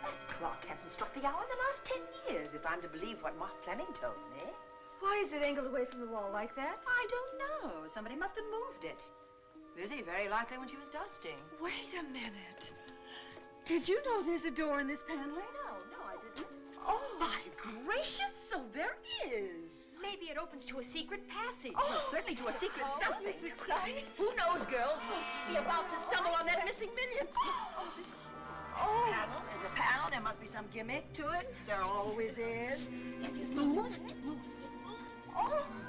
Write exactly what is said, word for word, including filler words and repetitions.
Clock hasn't struck the hour in the last ten years, if I'm to believe what Mark Fleming told me. Why is it angled away from the wall like that? I don't know. Somebody must have moved it. Lizzie, very likely when she was dusting. Wait a minute. Did you know there's a door in this paneling? No, no, I didn't. Oh, my gracious, so there is. Maybe it opens to a secret passage. Oh, Well, certainly to a secret oh, something. this is exciting. Who knows, girls? We'll be about to stumble on that missing million. Oh, this is... Oh. There's a panel. There's a panel. There must be some gimmick to it. There always is. Yes, it moves. It moves. It moves. Oh.